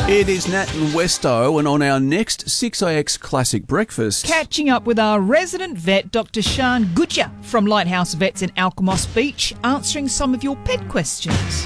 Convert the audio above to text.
It is Nat and Westo, and on our next 6AX Classic Breakfast... Catching up with our resident vet, Dr. Shan Gujja from Lighthouse Vets in Alkimos Beach, answering some of your pet questions.